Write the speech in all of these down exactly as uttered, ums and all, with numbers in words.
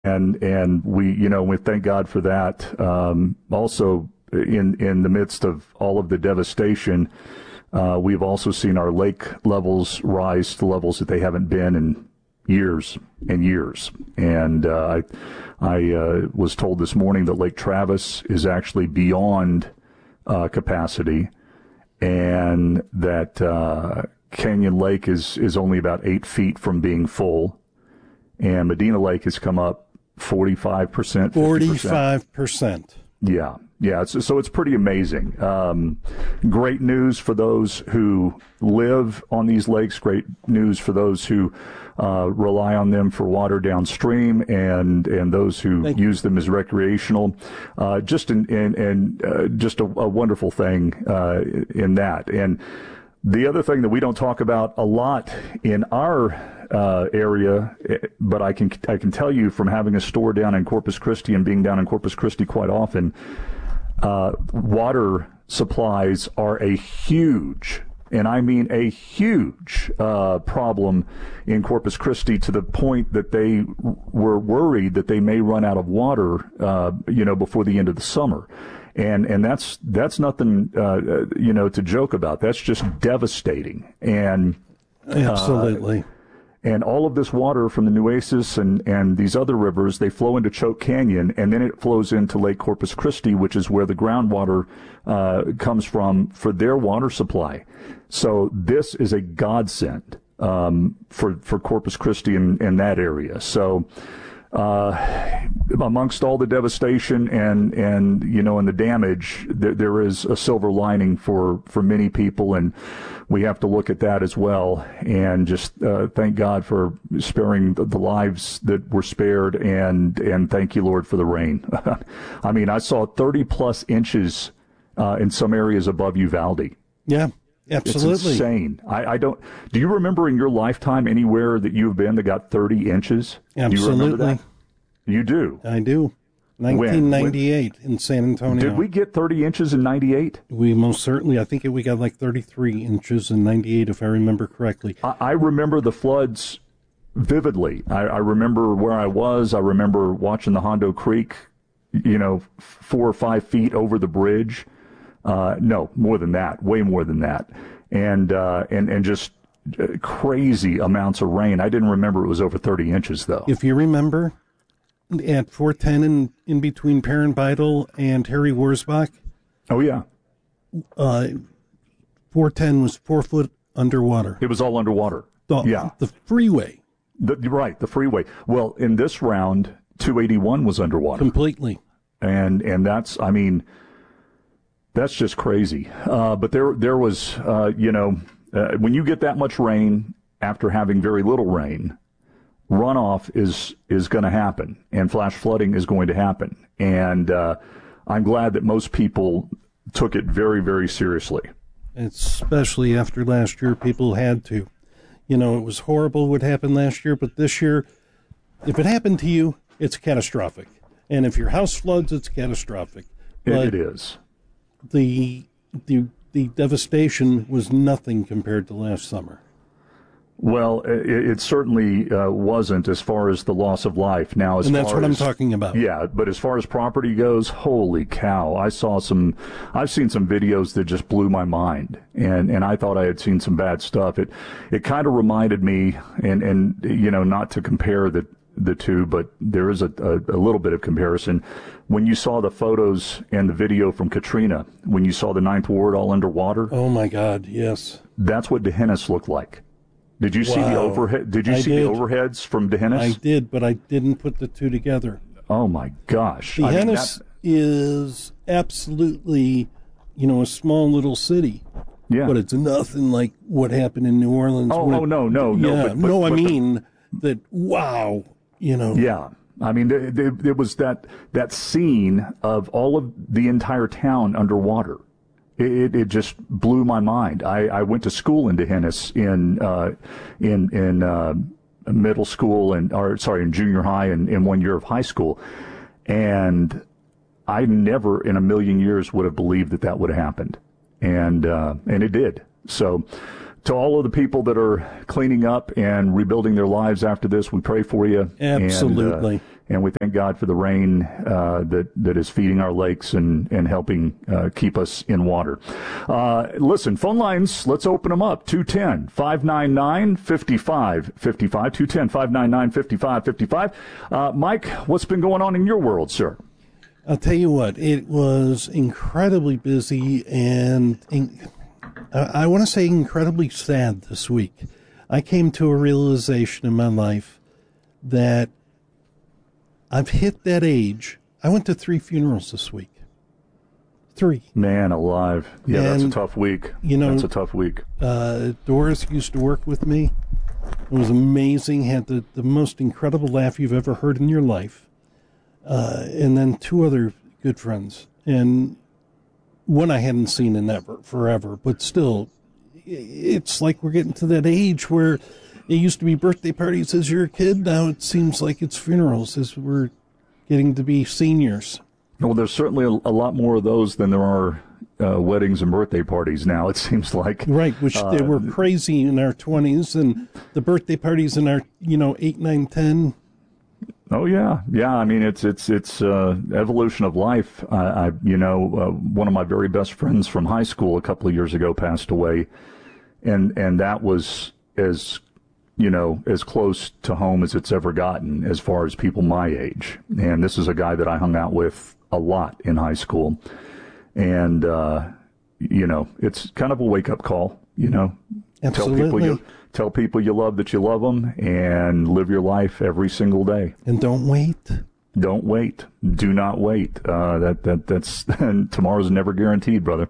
and and we, you know, we thank God for that. Um, also, in in the midst of all of the devastation, uh, we've also seen our lake levels rise to levels that they haven't been in years and years. And uh, I, I uh, was told this morning that Lake Travis is actually beyond uh, capacity, and that uh, Canyon Lake is, is only about eight feet from being full, and Medina Lake has come up forty-five percent, forty-five percent. Yeah, yeah. So, so it's pretty amazing. Um, great news for those who live on these lakes. Great news for those who uh, rely on them for water downstream, and and those who Thank use them as recreational. Uh, just in, in, in uh, just a, a wonderful thing uh, in that. And the other thing that we don't talk about a lot in our uh, area, but I can I can tell you from having a store down in Corpus Christi and being down in Corpus Christi quite often, uh, water supplies are a huge, and I mean a huge uh, problem in Corpus Christi, to the point that they were worried that they may run out of water, uh, you know, before the end of the summer. And and that's that's nothing, uh, you know, to joke about. That's just devastating. And absolutely. Uh, and all of this water from the Nueces and, and these other rivers, they flow into Choke Canyon, and then it flows into Lake Corpus Christi, which is where the groundwater uh, comes from for their water supply. So this is a godsend um, for for Corpus Christi and, and that area. So. Uh, amongst all the devastation and, and, you know, and the damage, there, there is a silver lining for, for many people, and we have to look at that as well. And just, uh, thank God for sparing the, the lives that were spared, and, and thank you, Lord, for the rain. I mean, I saw thirty plus inches, uh, in some areas above Uvalde. Yeah. Absolutely. It's insane. I, I don't. Do you remember in your lifetime anywhere that you've been that got thirty inches? Absolutely. Do you remember that? You do. I do. nineteen ninety-eight when, when, in San Antonio. Did we get thirty inches in ninety-eight? We most certainly. I think we got like thirty-three inches in ninety-eight, if I remember correctly. I, I remember the floods vividly. I, I remember where I was. I remember watching the Hondo Creek, you know, four or five feet over the bridge. Uh, no, more than that, way more than that. And, uh, and, and just crazy amounts of rain. I didn't remember it was over thirty inches, though. If you remember, at four ten in, in between Perrin Beidel and Harry Wurzbach. Oh, yeah. Uh, four ten was four foot underwater. It was all underwater. The, yeah. The freeway. The, right, the freeway. Well, in this round, two eighty-one was underwater. Completely. And, and that's, I mean... That's just crazy. Uh, but there, there was, uh, you know, uh, when you get that much rain after having very little rain, runoff is is going to happen, and flash flooding is going to happen. And uh, I'm glad that most people took it very, very seriously. Especially after last year, people had to. You know, it was horrible what happened last year, but this year, if it happened to you, it's catastrophic. And if your house floods, it's catastrophic. But it is. The the the devastation was nothing compared to last summer. Well, it, it certainly uh, wasn't as far as the loss of life. Now, as and that's far what as, I'm talking about. Yeah, but as far as property goes, holy cow! I saw some. I've seen some videos that just blew my mind, and and I thought I had seen some bad stuff. It it kind of reminded me, and and you know, not to compare the the two, but there is a, a, a little bit of comparison. When you saw the photos and the video from Katrina, when you saw the Ninth Ward all underwater. Oh my God! Yes. That's what D'Hanis looked like. Did you wow. see the overhead? Did you I see did. the overheads from D'Hanis? I did, but I didn't put the two together. Oh my gosh! D'Hanis I mean, that... is absolutely, you know, a small little city. Yeah. But it's nothing like what happened in New Orleans. Oh, oh it, no, no, no. Yeah, but, but, no, I but mean the... that. Wow, you know. Yeah. I mean, there, there, there was that that scene of all of the entire town underwater. It, it just blew my mind. I, I went to school in D'Hanis in uh, in in uh, middle school and or sorry in junior high and in one year of high school, and I never in a million years would have believed that that would have happened, and uh, and it did. So, to all of the people that are cleaning up and rebuilding their lives after this, we pray for you. Absolutely. And we thank God for the rain uh, that, that is feeding our lakes and, and helping uh, keep us in water. Uh, listen, phone lines, let's open them up. two one zero, five nine nine, five five five five. two one zero, five nine nine, five five five five. Uh, Mike, what's been going on in your world, sir? I'll tell you what, it was incredibly busy and in, uh, I want to say incredibly sad this week. I came to a realization in my life that I've hit that age. I went to three funerals this week. Three. Man alive. Yeah, and, that's a tough week. You know, that's a tough week. Uh, Doris used to work with me. It was amazing. Had the, the most incredible laugh you've ever heard in your life. Uh, and then two other good friends. And one I hadn't seen in ever, forever. But still, it's like we're getting to that age where it used to be birthday parties as you're a kid. Now it seems like it's funerals as we're getting to be seniors. Well, there's certainly a, a lot more of those than there are uh, weddings and birthday parties now, it seems like. Right, which uh, they were crazy in our twenties, and the birthday parties in our, you know, eight, nine, ten. Oh, yeah. Yeah, I mean, it's it's it's uh, evolution of life. I, I you know, uh, one of my very best friends from high school a couple of years ago passed away, and and that was as you know, as close to home as it's ever gotten as far as people my age. And this is a guy that I hung out with a lot in high school. And, uh, you know, it's kind of a wake-up call, you know. Absolutely. Tell people you, tell people you love that you love them and live your life every single day. And don't wait. Don't wait. Do not wait. Uh, that that that's tomorrow's never guaranteed, brother.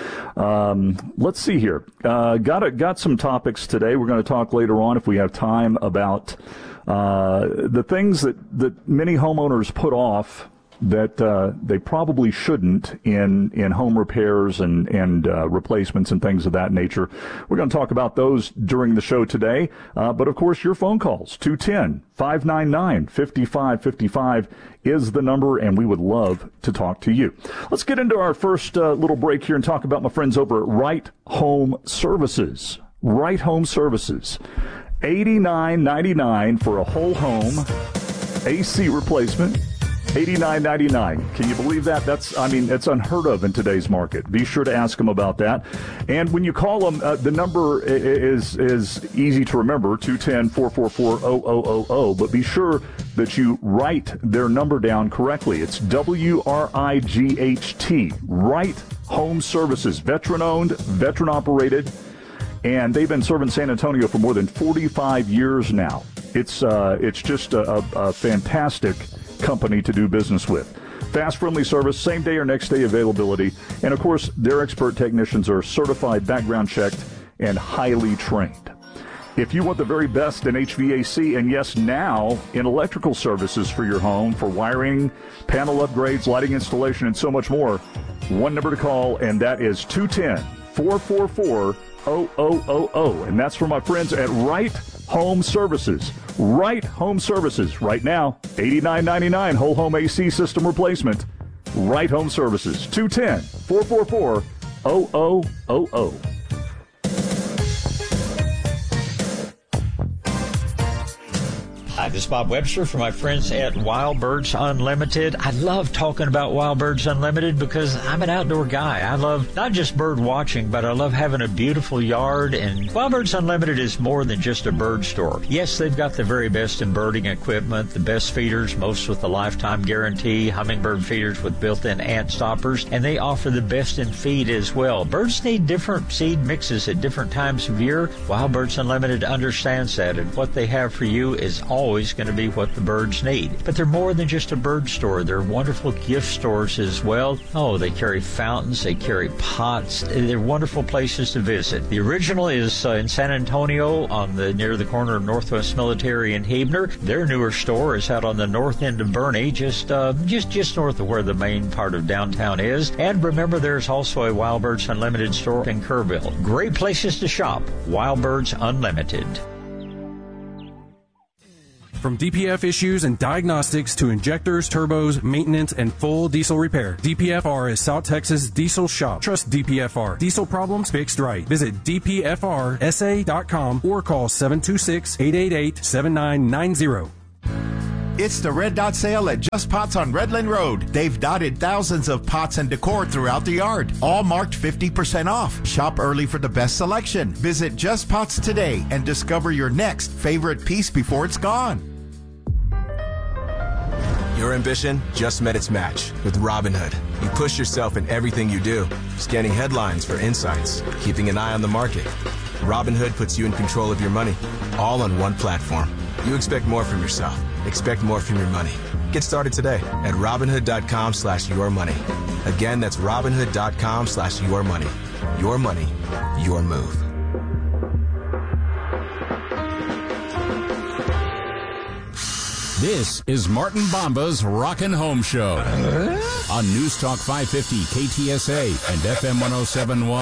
Um, let's see here. Uh, got a, got some topics today. We're going to talk later on, if we have time, about uh, the things that, that many homeowners put off that uh, they probably shouldn't in in home repairs and and uh, replacements and things of that nature. We're going to talk about those during the show today. Uh, but of course, your phone calls two one zero, five nine nine, five five five five is the number, and we would love to talk to you. Let's get into our first uh, little break here and talk about my friends over at Right Home Services. Right Home Services, eighty-nine ninety-nine for a whole home A C replacement. eighty-nine ninety-nine. Can you believe that? That's, I mean, it's unheard of in today's market. Be sure to ask them about that. And when you call them, uh, the number is is easy to remember, two one zero, four four four, zero zero zero zero. But be sure that you write their number down correctly. It's W R I G H T, Right Home Services, veteran-owned, veteran-operated, and they've been serving San Antonio for more than forty-five years now. It's uh, it's just a, a, a fantastic company to do business with. Fast, friendly service, same day or next day availability. And of course, their expert technicians are certified, background checked, and highly trained. If you want the very best in H V A C, and yes, now in electrical services for your home, for wiring, panel upgrades, lighting installation, and so much more, one number to call, and that is two one zero, four four four, zero zero zero zero. And that's for my friends at Right Home Services. Right Home Services. Right now, eighty-nine ninety-nine whole home A C system replacement. Right Home Services. two one zero, four four four, zero zero zero zero. Hi, this is Bob Webster for my friends at Wild Birds Unlimited. I love talking about Wild Birds Unlimited because I'm an outdoor guy. I love not just bird watching, but I love having a beautiful yard. And Wild Birds Unlimited is more than just a bird store. Yes, they've got the very best in birding equipment, the best feeders, most with a lifetime guarantee, hummingbird feeders with built-in ant stoppers, and they offer the best in feed as well. Birds need different seed mixes at different times of year. Wild Birds Unlimited understands that, and what they have for you is always always going to be what the birds need. But they're more than just a bird store. They're wonderful gift stores as well. Oh, they carry fountains. They carry pots. They're wonderful places to visit. The original is uh, in San Antonio on the near the corner of Northwest Military and Huebner. Their newer store is out on the north end of Bernie, just uh, just just north of where the main part of downtown is. And remember, there's also a Wild Birds Unlimited store in Kerrville. Great places to shop. Wild Birds Unlimited. From D P F issues and diagnostics to injectors, turbos, maintenance, and full diesel repair, D P F R is South Texas Diesel Shop. Trust D P F R. Diesel problems fixed right. Visit D P F R S A dot com or call seven two six, eight eight eight, seven nine nine zero. It's the Red Dot sale at Just Pots on Redland Road. They've dotted thousands of pots and decor throughout the yard, all marked fifty percent off. Shop early for the best selection. Visit Just Pots today and discover your next favorite piece before it's gone. Your ambition just met its match with Robinhood. You push yourself in everything you do, scanning headlines for insights, keeping an eye on the market. Robinhood puts you in control of your money, all on one platform. You expect more from yourself. Expect more from your money. Get started today at Robinhood.com slash your money. Again, that's Robinhood.com slash your money. Your money, your move. This is Martin Bomba's Rockin' Home Show on News Talk five fifty K T S A and F M one oh seven point one.